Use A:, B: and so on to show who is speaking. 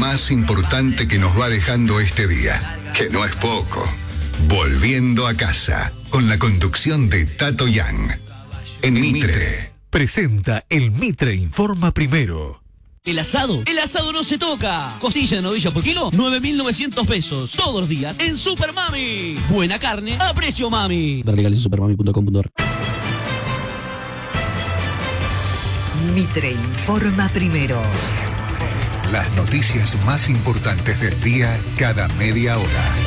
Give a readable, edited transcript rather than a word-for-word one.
A: más importante que nos va dejando este día, que no es poco. Volviendo a casa, con la conducción de Tato Yang. En Mitre.
B: Presenta el Mitre Informa Primero.
C: El asado no se toca. Costilla de novilla por kilo, 9.900 pesos. Todos los días en Super Mami. Buena carne a precio mami. Ver legales en supermami.com.ar.
D: Mitre Informa Primero.
A: Las noticias más importantes del día cada media hora.